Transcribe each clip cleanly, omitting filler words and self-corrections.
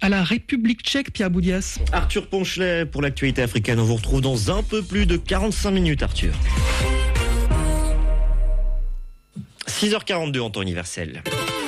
à la République tchèque, Pierre Boudias. Arthur Ponchelet pour l'actualité africaine. On vous retrouve dans un peu plus de 45 minutes, Arthur. 6h42 en temps universel.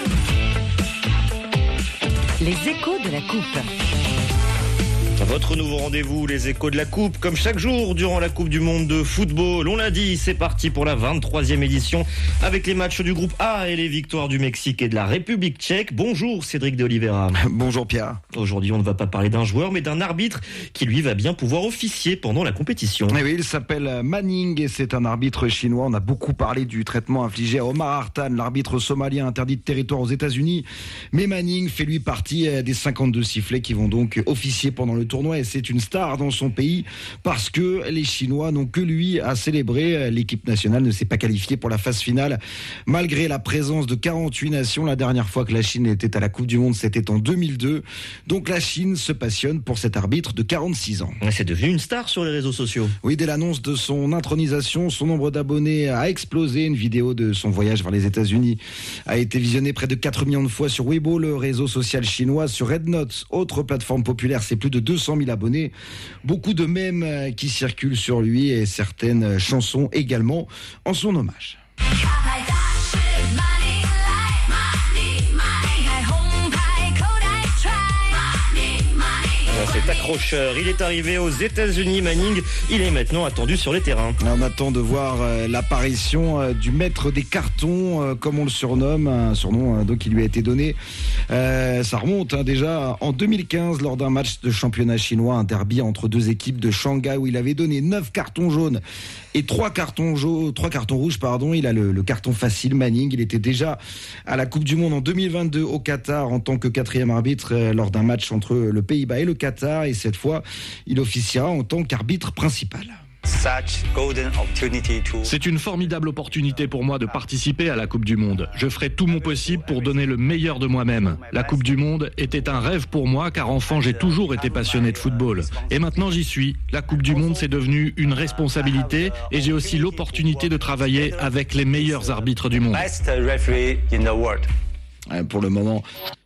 Les échos de la coupe. Votre nouveau rendez-vous, les échos de la Coupe, comme chaque jour durant la Coupe du Monde de football. On l'a dit, c'est parti pour la 23e édition avec les matchs du groupe A et les victoires du Mexique et de la République tchèque. Bonjour Cédric de Oliveira. Bonjour Pierre. Aujourd'hui, on ne va pas parler d'un joueur, mais d'un arbitre qui lui va bien pouvoir officier pendant la compétition. Et oui, il s'appelle Manning et c'est un arbitre chinois. On a beaucoup parlé du traitement infligé à Omar Hartan, l'arbitre somalien interdit de territoire aux États-Unis. Mais Manning fait lui partie des 52 sifflets qui vont donc officier pendant le tournoi et c'est une star dans son pays parce que les Chinois n'ont que lui à célébrer. L'équipe nationale ne s'est pas qualifiée pour la phase finale malgré la présence de 48 nations. La dernière fois que la Chine était à la Coupe du Monde, c'était en 2002. Donc la Chine se passionne pour cet arbitre de 46 ans. C'est devenu une star sur les réseaux sociaux. Oui, dès l'annonce de son intronisation, son nombre d'abonnés a explosé. Une vidéo de son voyage vers les États-Unis a été visionnée près de 4 millions de fois sur Weibo, le réseau social chinois. Sur Red Note, autre plateforme populaire, c'est plus de 200 000 abonnés. Beaucoup de mèmes qui circulent sur lui et certaines chansons également en son hommage. C'est accrocheur. Il est arrivé aux États-Unis, Manning. Il est maintenant attendu sur les terrains. On attend de voir l'apparition du maître des cartons, comme on le surnomme, un surnom donc qui lui a été donné. Ça remonte déjà en 2015 lors d'un match de championnat chinois, un derby entre deux équipes de Shanghai où il avait donné 9 cartons jaunes et 3 cartons rouges. Il a le carton facile, Manning. Il était déjà à la Coupe du Monde en 2022 au Qatar en tant que 4e arbitre lors d'un match entre le Pays-Bas et le Qatar. Et cette fois, il officiera en tant qu'arbitre principal. C'est une formidable opportunité pour moi de participer à la Coupe du Monde. Je ferai tout mon possible pour donner le meilleur de moi-même. La Coupe du Monde était un rêve pour moi car enfant j'ai toujours été passionné de football. Et maintenant j'y suis. La Coupe du Monde c'est devenu une responsabilité et j'ai aussi l'opportunité de travailler avec les meilleurs arbitres du monde. Pour le moment,